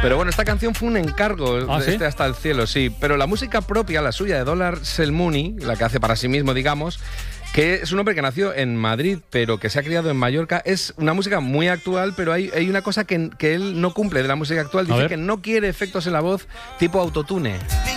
Pero bueno, esta canción fue un encargo de ¿Sí? este Hasta el cielo, sí. Pero la música propia, la suya de Dollar Selmuni, la que hace para sí mismo, digamos, que es un hombre que nació en Madrid, pero que se ha criado en Mallorca, es una música muy actual, pero hay una cosa que él no cumple de la música actual. Dice que no quiere efectos en la voz tipo autotune.